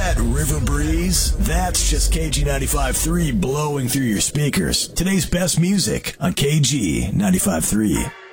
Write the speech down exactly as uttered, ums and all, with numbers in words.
that river breeze? That's just K G ninety-five point three blowing through your speakers. Today's best music on K G ninety-five point three.